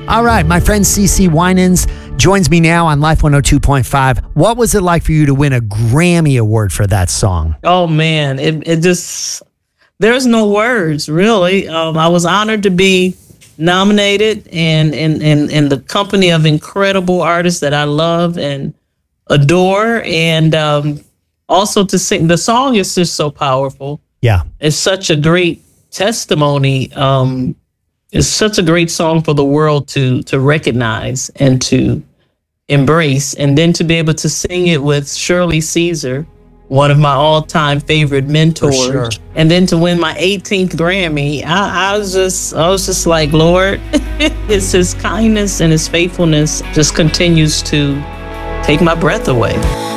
All right, my friend CeCe Winans joins me now on Life 102.5. What was it like for you to win a Grammy Award for that song? Oh man, it just, there's no words really. I was honored to be nominated and in the company of incredible artists that I love and adore, and also to sing. The song is just so powerful. Yeah. It's such a great testimony. It's such a great song for the world to recognize and to embrace, and then to be able to sing it with Shirley Caesar, one of my all-time favorite mentors, sure. and then to win my 18th Grammy. I was just like, Lord, it's His kindness and His faithfulness just continues to take my breath away.